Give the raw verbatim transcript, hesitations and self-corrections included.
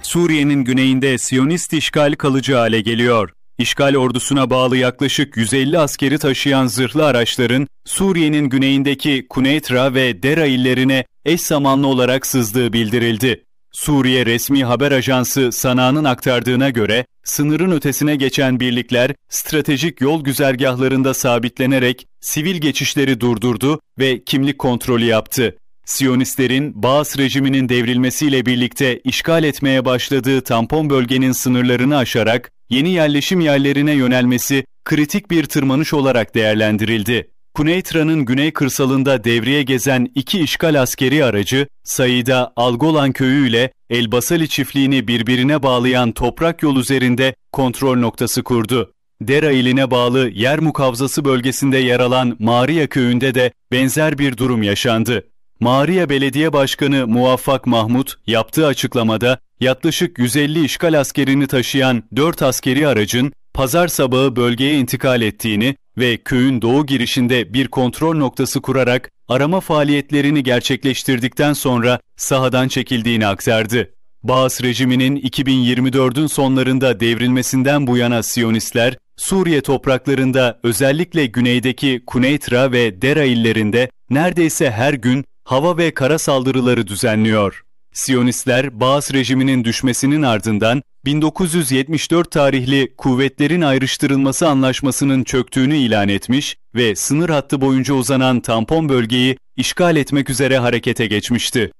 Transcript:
Suriye'nin güneyinde Siyonist işgal kalıcı hale geliyor. İşgal ordusuna bağlı yaklaşık yüz elli askeri taşıyan zırhlı araçların Suriye'nin güneyindeki Kuneytra ve Dera illerine eş zamanlı olarak sızdığı bildirildi. Suriye resmi haber ajansı Sana'nın aktardığına göre sınırın ötesine geçen birlikler stratejik yol güzergahlarında sabitlenerek sivil geçişleri durdurdu ve kimlik kontrolü yaptı. Siyonistlerin Baas rejiminin devrilmesiyle birlikte işgal etmeye başladığı tampon bölgenin sınırlarını aşarak yeni yerleşim yerlerine yönelmesi kritik bir tırmanış olarak değerlendirildi. Kuneytra'nın güney kırsalında devreye gezen iki işgal askeri aracı, Saida Algolan köyü ile El Basali çiftliğini birbirine bağlayan toprak yol üzerinde kontrol noktası kurdu. Dera iline bağlı yer mukavzası bölgesinde yer alan Maria köyünde de benzer bir durum yaşandı. Maria Belediye Başkanı Muvaffak Mahmut yaptığı açıklamada yaklaşık yüz elli işgal askerini taşıyan dört askeri aracın pazar sabahı bölgeye intikal ettiğini ve köyün doğu girişinde bir kontrol noktası kurarak arama faaliyetlerini gerçekleştirdikten sonra sahadan çekildiğini aktardı. Baas rejiminin iki bin yirmi dördün sonlarında devrilmesinden bu yana Siyonistler, Suriye topraklarında özellikle güneydeki Kuneytra ve Dera illerinde neredeyse her gün hava ve kara saldırıları düzenliyor. Siyonistler, Baas rejiminin düşmesinin ardından bin dokuz yüz yetmiş dört tarihli Kuvvetlerin Ayrıştırılması Anlaşması'nın çöktüğünü ilan etmiş ve sınır hattı boyunca uzanan tampon bölgeyi işgal etmek üzere harekete geçmişti.